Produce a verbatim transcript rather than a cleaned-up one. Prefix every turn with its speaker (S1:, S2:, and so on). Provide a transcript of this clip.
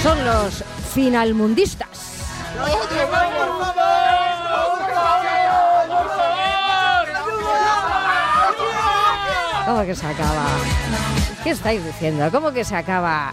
S1: Son los finalmundistas. ¿Cómo que se acaba? ¿Qué estáis diciendo? ¿Cómo que se acaba